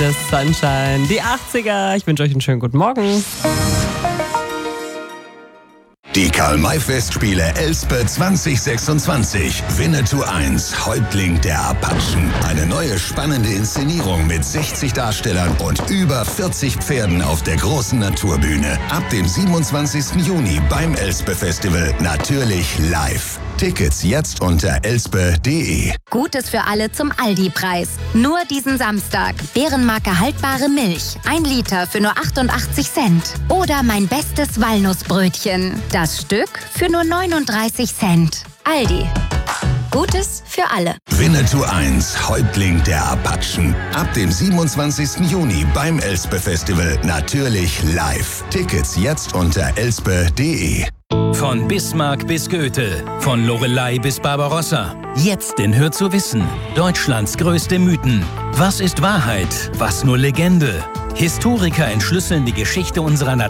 Das Sunshine, die 80er. Ich wünsche euch einen schönen guten Morgen. Die Karl-May-Festspiele Elspe 2026. Winnetou 1, Häuptling der Apachen. Eine neue spannende Inszenierung mit 60 Darstellern und über 40 Pferden auf der großen Naturbühne. Ab dem 27. Juni beim Elspe-Festival. Natürlich live. Tickets jetzt unter elspe.de. Gutes für alle zum Aldi-Preis. Nur diesen Samstag. Bärenmarke haltbare Milch. 1 Liter für nur 88 Cent. Oder mein bestes Walnussbrötchen. Das Stück für nur 39 Cent. Aldi. Gutes für alle. Winnetou 1, Häuptling der Apachen. Ab dem 27. Juni beim Elspe-Festival. Natürlich live. Tickets jetzt unter elspe.de. Von Bismarck bis Goethe, von Loreley bis Barbarossa. Jetzt in Hör zu wissen. Deutschlands größte Mythen. Was ist Wahrheit? Was nur Legende? Historiker entschlüsseln die Geschichte unserer